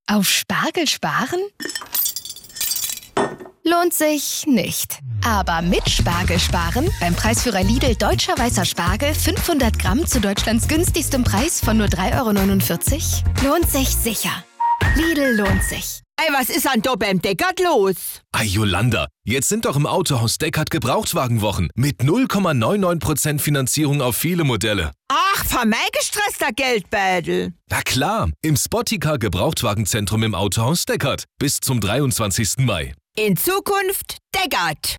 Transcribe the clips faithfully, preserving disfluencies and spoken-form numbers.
Auf Spargel sparen? Lohnt sich nicht. Aber mit Spargel sparen, beim Preisführer Lidl Deutscher Weißer Spargel fünfhundert Gramm zu Deutschlands günstigstem Preis von nur drei Euro neunundvierzig, lohnt sich sicher. Lidl lohnt sich. Ey, was ist an da beim Deckard los? Ei, Jolanda, jetzt sind doch im Autohaus Deckard Gebrauchtwagenwochen mit null Komma neunundneunzig Prozent Finanzierung auf viele Modelle. Ach, vermeigestresster Geldbeutel. Na klar, im Spotticar Gebrauchtwagenzentrum im Autohaus Deckard bis zum dreiundzwanzigsten Mai. In Zukunft Deckard.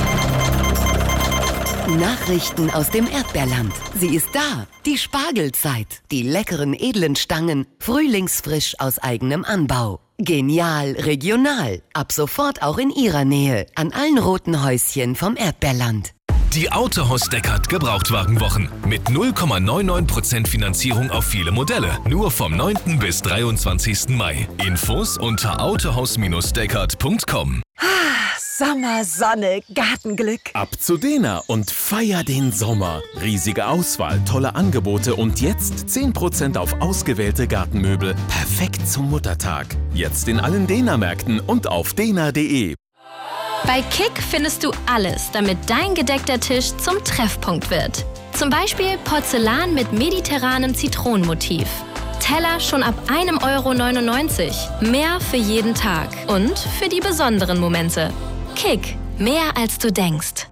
Nachrichten aus dem Erdbeerland. Sie ist da. Die Spargelzeit. Die leckeren, edlen Stangen. Frühlingsfrisch aus eigenem Anbau. Genial regional. Ab sofort auch in Ihrer Nähe. An allen roten Häuschen vom Erdbeerland. Die Autohaus Deckard Gebrauchtwagenwochen mit null Komma neunundneunzig Prozent Finanzierung auf viele Modelle. Nur vom neunten bis dreiundzwanzigsten Mai. Infos unter autohaus Deckard punkt com. Sommer, Sonne, Gartenglück. Ab zu Dena und feier den Sommer. Riesige Auswahl, tolle Angebote und jetzt zehn Prozent auf ausgewählte Gartenmöbel. Perfekt zum Muttertag. Jetzt in allen Dena-Märkten und auf dena punkt de. Bei Kick findest du alles, damit dein gedeckter Tisch zum Treffpunkt wird. Zum Beispiel Porzellan mit mediterranem Zitronenmotiv. Teller schon ab einem Euro neunundneunzig. Mehr für jeden Tag und für die besonderen Momente. Kick, mehr als du denkst.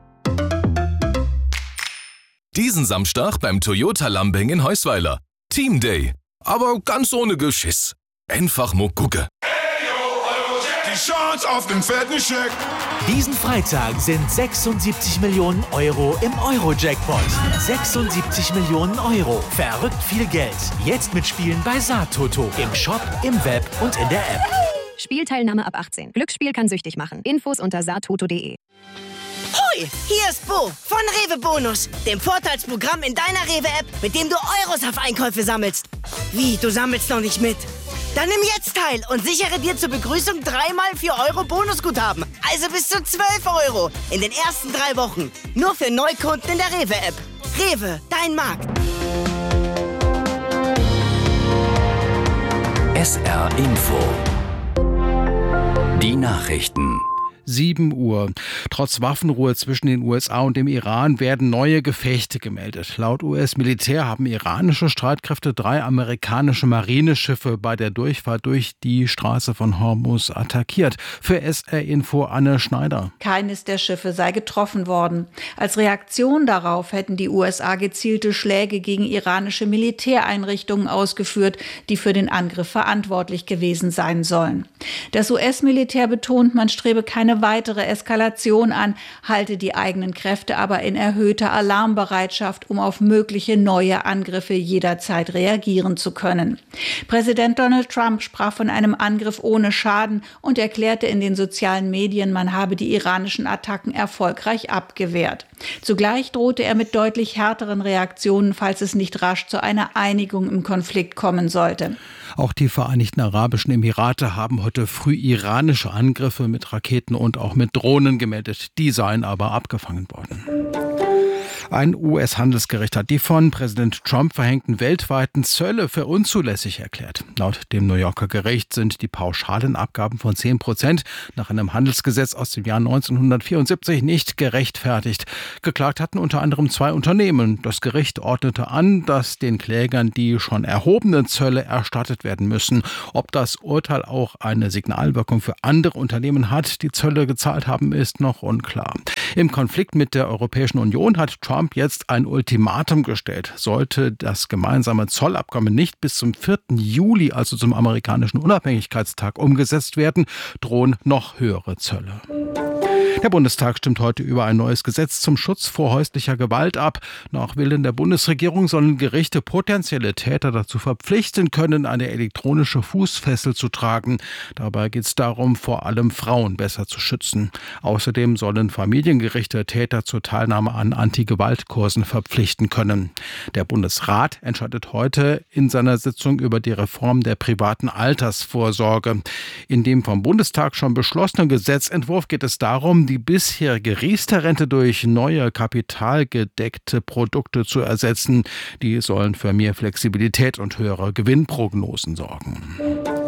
Diesen Samstag beim Toyota Lambing in Heusweiler. Team Day. Aber ganz ohne Geschiss. Einfach mal gucke. Die Chance auf den fetten Scheck. Diesen Freitag sind sechsundsiebzig Millionen Euro im Euro-Jackpot. sechsundsiebzig Millionen Euro. Verrückt viel Geld. Jetzt mitspielen bei Saattoto. Im Shop, im Web und in der App. Spielteilnahme ab achtzehn. Glücksspiel kann süchtig machen. Infos unter saattoto punkt de. Hoi, hier ist Bo von Rewe Bonus, dem Vorteilsprogramm in deiner Rewe-App, mit dem du Euros auf Einkäufe sammelst. Wie, du sammelst noch nicht mit? Dann nimm jetzt teil und sichere dir zur Begrüßung dreimal vier Euro Bonusguthaben. Also bis zu zwölf Euro in den ersten drei Wochen. Nur für Neukunden in der Rewe-App. Rewe, dein Markt. S R Info. Die Nachrichten. sieben Uhr. Trotz Waffenruhe zwischen den U S A und dem Iran werden neue Gefechte gemeldet. Laut U S-Militär haben iranische Streitkräfte drei amerikanische Marineschiffe bei der Durchfahrt durch die Straße von Hormuz attackiert. Für S R-Info Anne Schneider. Keines der Schiffe sei getroffen worden. Als Reaktion darauf hätten die U S A gezielte Schläge gegen iranische Militäreinrichtungen ausgeführt, die für den Angriff verantwortlich gewesen sein sollen. Das U S-Militär betont, man strebe keine weitere Eskalation an, halte die eigenen Kräfte aber in erhöhter Alarmbereitschaft, um auf mögliche neue Angriffe jederzeit reagieren zu können. Präsident Donald Trump sprach von einem Angriff ohne Schaden und erklärte in den sozialen Medien, man habe die iranischen Attacken erfolgreich abgewehrt. Zugleich drohte er mit deutlich härteren Reaktionen, falls es nicht rasch zu einer Einigung im Konflikt kommen sollte. Auch die Vereinigten Arabischen Emirate haben heute früh iranische Angriffe mit Raketen und auch mit Drohnen gemeldet. Die seien aber abgefangen worden. Ein U S-Handelsgericht hat die von Präsident Trump verhängten weltweiten Zölle für unzulässig erklärt. Laut dem New Yorker Gericht sind die pauschalen Abgaben von zehn Prozent nach einem Handelsgesetz aus dem Jahr neunzehnhundertvierundsiebzig nicht gerechtfertigt. Geklagt hatten unter anderem zwei Unternehmen. Das Gericht ordnete an, dass den Klägern die schon erhobenen Zölle erstattet werden müssen. Ob das Urteil auch eine Signalwirkung für andere Unternehmen hat, die Zölle gezahlt haben, ist noch unklar. Im Konflikt mit der Europäischen Union hat Trump jetzt ein Ultimatum gestellt. Sollte das gemeinsame Zollabkommen nicht bis zum vierten Juli, also zum amerikanischen Unabhängigkeitstag, umgesetzt werden, drohen noch höhere Zölle. Der Bundestag stimmt heute über ein neues Gesetz zum Schutz vor häuslicher Gewalt ab. Nach Willen der Bundesregierung sollen Gerichte potenzielle Täter dazu verpflichten können, eine elektronische Fußfessel zu tragen. Dabei geht es darum, vor allem Frauen besser zu schützen. Außerdem sollen Familiengerichte Täter zur Teilnahme an Anti-Gewalt-Kursen verpflichten können. Der Bundesrat entscheidet heute in seiner Sitzung über die Reform der privaten Altersvorsorge. In dem vom Bundestag schon beschlossenen Gesetzentwurf geht es darum, die bisherige Riester-Rente durch neue kapitalgedeckte Produkte zu ersetzen. Die sollen für mehr Flexibilität und höhere Gewinnprognosen sorgen.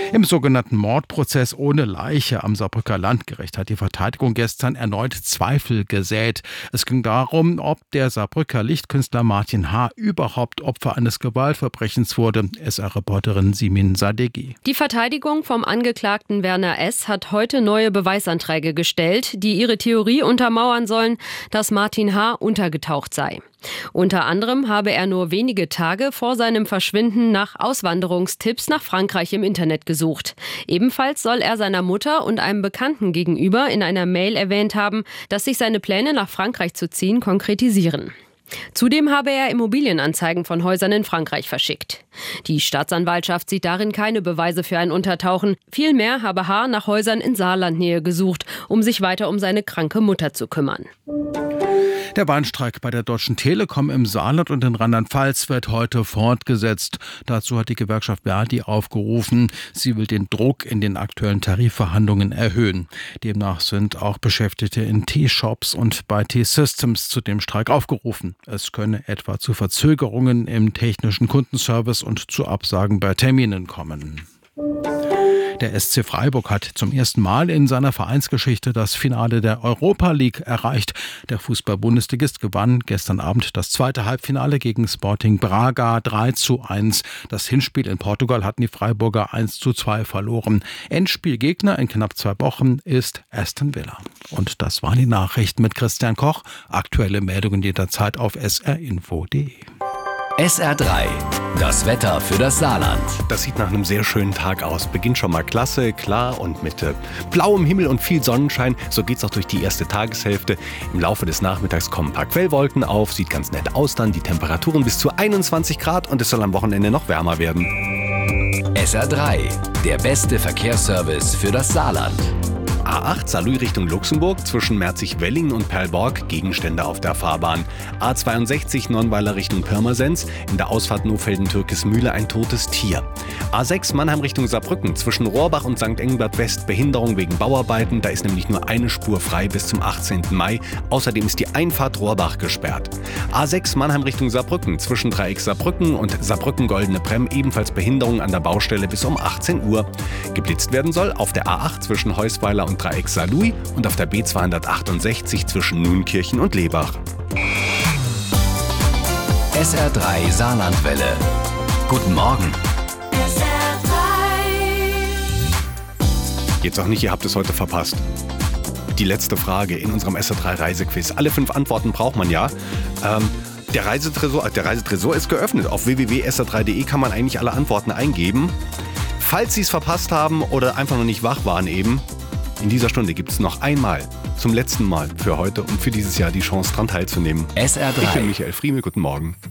Im sogenannten Mordprozess ohne Leiche am Saarbrücker Landgericht hat die Verteidigung gestern erneut Zweifel gesät. Es ging darum, ob der Saarbrücker Lichtkünstler Martin H. überhaupt Opfer eines Gewaltverbrechens wurde. S R-Reporterin Simin Sadeghi. Die Verteidigung vom Angeklagten Werner S. hat heute neue Beweisanträge gestellt, die ihre Theorie untermauern sollen, dass Martin H. untergetaucht sei. Unter anderem habe er nur wenige Tage vor seinem Verschwinden nach Auswanderungstipps nach Frankreich im Internet gesucht. Ebenfalls soll er seiner Mutter und einem Bekannten gegenüber in einer Mail erwähnt haben, dass sich seine Pläne nach Frankreich zu ziehen konkretisieren. Zudem habe er Immobilienanzeigen von Häusern in Frankreich verschickt. Die Staatsanwaltschaft sieht darin keine Beweise für ein Untertauchen. Vielmehr habe H. nach Häusern in Saarlandnähe gesucht, um sich weiter um seine kranke Mutter zu kümmern. Der Warnstreik bei der Deutschen Telekom im Saarland und in Rheinland-Pfalz wird heute fortgesetzt. Dazu hat die Gewerkschaft Verdi aufgerufen. Sie will den Druck in den aktuellen Tarifverhandlungen erhöhen. Demnach sind auch Beschäftigte in T-Shops und bei T-Systems zu dem Streik aufgerufen. Es könne etwa zu Verzögerungen im technischen Kundenservice und zu Absagen bei Terminen kommen. Der S C Freiburg hat zum ersten Mal in seiner Vereinsgeschichte das Finale der Europa League erreicht. Der Fußball-Bundesligist gewann gestern Abend das zweite Halbfinale gegen Sporting Braga drei zu eins. Das Hinspiel in Portugal hatten die Freiburger eins zu zwei verloren. Endspielgegner in knapp zwei Wochen ist Aston Villa. Und das waren die Nachrichten mit Christian Koch. Aktuelle Meldungen jederzeit auf s r info punkt d e. S R drei, das Wetter für das Saarland. Das sieht nach einem sehr schönen Tag aus. Beginnt schon mal klasse, klar und mit äh, blauem Himmel und viel Sonnenschein. So geht's auch durch die erste Tageshälfte. Im Laufe des Nachmittags kommen ein paar Quellwolken auf. Sieht ganz nett aus dann. Die Temperaturen bis zu einundzwanzig Grad und es soll am Wochenende noch wärmer werden. S R drei, der beste Verkehrsservice für das Saarland. A acht Saarlouis Richtung Luxemburg zwischen Merzig-Wellingen und Perlborg, Gegenstände auf der Fahrbahn. A zweiundsechzig Nonnweiler Richtung Pirmasens, in der Ausfahrt Nofelden-Türkismühle ein totes Tier. A sechs Mannheim Richtung Saarbrücken zwischen Rohrbach und Sankt Engelbert West, Behinderung wegen Bauarbeiten, da ist nämlich nur eine Spur frei bis zum achtzehnten Mai. Außerdem ist die Einfahrt Rohrbach gesperrt. A sechs Mannheim Richtung Saarbrücken zwischen Dreieck Saarbrücken und Saarbrücken-Goldene Bremm, ebenfalls Behinderung an der Baustelle bis um achtzehn Uhr. Geblitzt werden soll auf der A acht zwischen Heusweiler und Dreieck Saarlouis und auf der B zweihundertachtundsechzig zwischen Nuenkirchen und Lebach. S R drei Saarlandwelle. Guten Morgen. S R drei. Jetzt auch nicht, ihr habt es heute verpasst. Die letzte Frage in unserem S R drei Reisequiz. Alle fünf Antworten braucht man ja. Ähm, der, Reisetresor, der Reisetresor ist geöffnet. Auf w w w punkt s r drei punkt d e kann man eigentlich alle Antworten eingeben. Falls Sie es verpasst haben oder einfach noch nicht wach waren eben, in dieser Stunde gibt es noch einmal, zum letzten Mal für heute und für dieses Jahr die Chance, daran teilzunehmen. S R drei. Ich bin Michael Friemel, guten Morgen.